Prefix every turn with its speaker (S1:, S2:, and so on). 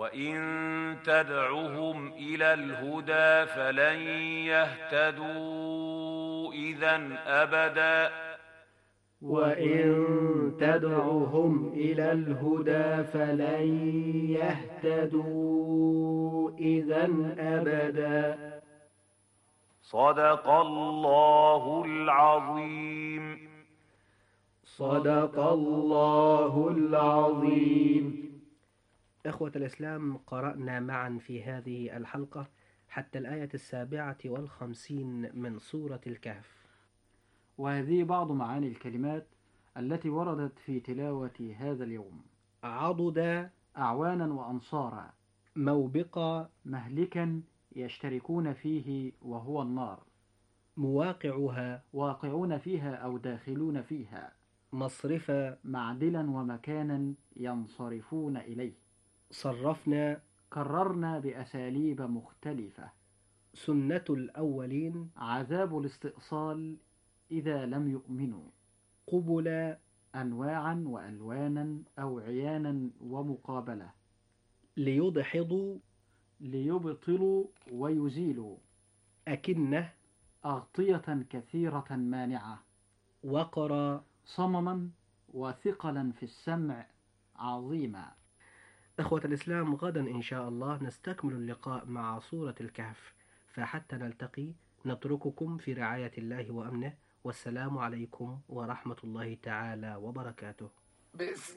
S1: وإن تدعهم إلى الهدى فلن يهتدوا إذا أبدا
S2: وإن تدعهم إلى الهدى فلن يهتدوا إذا أبدا.
S1: صدق الله العظيم.
S2: صدق الله العظيم. إخوة الإسلام، قرأنا معا في هذه الحلقة حتى الآية 57 من سورة الكهف،
S3: وهذه بعض معاني الكلمات التي وردت في تلاوة هذا اليوم:
S2: عضد،
S3: أعوانا وأنصارا،
S2: موبقا،
S3: مهلكا يشتركون فيه وهو النار،
S2: مواقعها،
S3: واقعون فيها أو داخلون فيها،
S2: مصرفا،
S3: معدلا ومكانا ينصرفون إليه،
S2: صرفنا،
S3: كررنا بأساليب مختلفة،
S2: سنة الأولين،
S3: عذاب الاستئصال إذا لم يؤمنوا،
S2: قبلا،
S3: أنواعا وألوانا أوعيانا ومقابلة،
S2: ليدحضوا،
S3: ليبطلوا ويزيلوا،
S2: أكنة،
S3: أغطية كثيرة مانعة،
S2: وقرا،
S3: صمما وثقلا في السمع عظيما.
S2: إخوة الإسلام، غدا إن شاء الله نستكمل اللقاء مع سورة الكهف، فحتى نلتقي نترككم في رعاية الله وأمنه، والسلام عليكم ورحمة الله تعالى وبركاته.